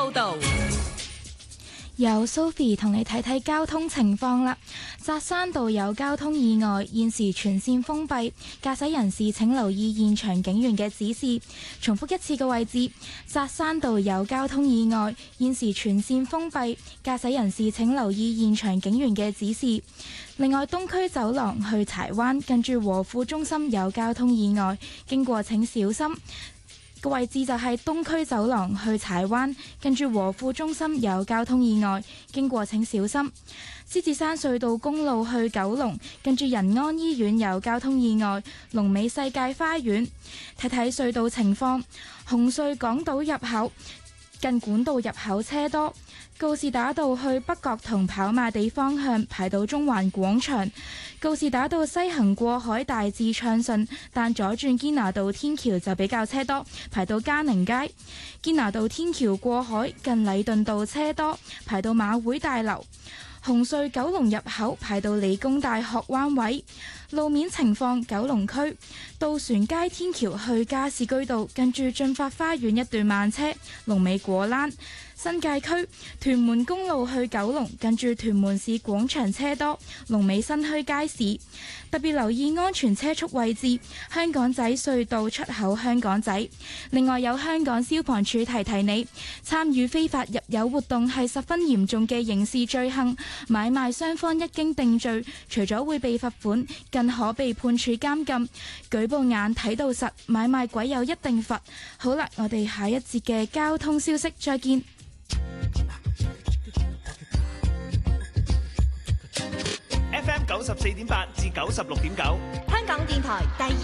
報道。 由 Sophie 同你睇睇交通情況啦。扎山道有交通意外，現時全線封閉，駕駛人士請留意現場警員嘅指示。重複一次嘅位置，扎山道有交通意外，現時全線封閉，駕駛人士請留意現場警員嘅指示。另外，東區走廊去柴灣近住和富中心有交通意外，經過請小心。個位置就係東區走廊去柴灣，近住和富中心有交通意外，經過請小心。獅子山隧道公路去九龍，近住仁安醫院有交通意外，龍尾世界花園。睇睇隧道情況，紅隧港島入口近管道入口車多，告士打道去北角同跑馬地方向排到中環廣場，告士打道西行過海大致暢順，但左轉堅拿道天橋就比較車多，排到嘉寧街。堅拿道天橋過海近禮頓道車多，排到馬會大樓。紅隧九龍入口排到理工大學灣位。路面情況，九龍區渡船街天橋去加士居道近住駿發花園一段慢車，龍尾果欄。新界區屯門公路去九龍近住屯門市廣場車多，龍尾新墟街市。特別留意安全車速位置，香港仔隧道出口香港仔。另外有香港消防處提提你，參與非法入油活動係十分嚴重嘅刑事罪行，買賣雙方一經定罪，除咗會被罰款，更可被判處監禁。舉報眼睇到實，買賣鬼有一定罰。好啦，我哋下一節嘅交通消息再見。 FM 94.8至96.9， 香港電台第二